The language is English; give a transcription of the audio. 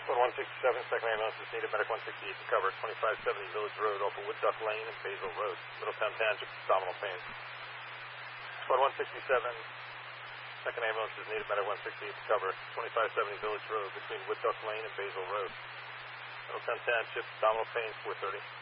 Squad 167, second ambulance is needed. Medic 168 to cover 2570 Village Road off of Wood Duck Lane and Basil Road. Middletown Township, abdominal pain. Squad 167, second ambulance is needed. Medic 168 to cover 2570 Village Road between Wood Duck Lane and Basil Road. Middletown Township, abdominal pain, 430.